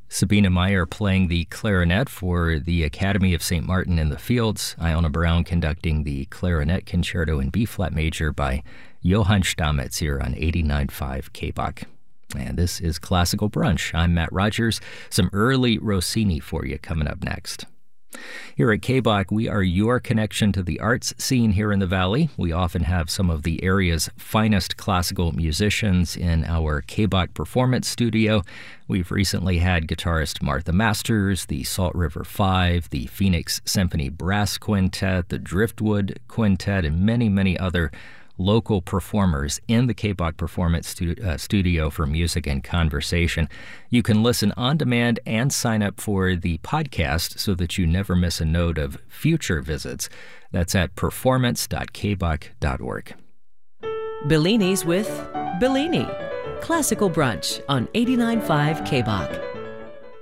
Sabina Meyer playing the clarinet for the Academy of St. Martin in the Fields. Iona Brown conducting the clarinet concerto in B-flat major by Johann Stamitz here on 89.5 KBOK. And this is Classical Brunch. I'm Matt Rogers. Some early Rossini for you coming up next. Here at KBOK, we are your connection to the arts scene here in the Valley. We often have some of the area's finest classical musicians in our KBOK Performance Studio. We've recently had guitarist Martha Masters, the Salt River Five, the Phoenix Symphony Brass Quintet, the Driftwood Quintet, and many, many other local performers in the KBOK Performance Studio for music and conversation. You can listen on demand and sign up for the podcast so that you never miss a note of future visits. That's at performance.kbok.org. Bellini's with Bellini. Classical Brunch on 89.5 KBOK.